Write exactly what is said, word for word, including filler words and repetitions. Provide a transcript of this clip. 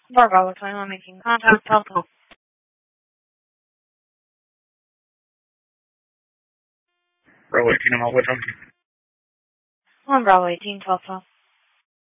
Bravo, twenty-one making contact. Help. Bravo eighteen, I'm out with him. One Bravo eighteen, twelve twelve.